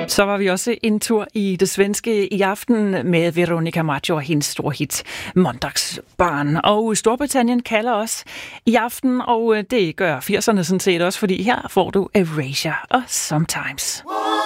Så var vi også en tur i det svenske i aften med Veronica Maggio og hendes store hit Måndagsbarn. Og Storbritannien kalder os i aften, og det gør 80'erne sådan set også, fordi her får du Erasure og Sometimes.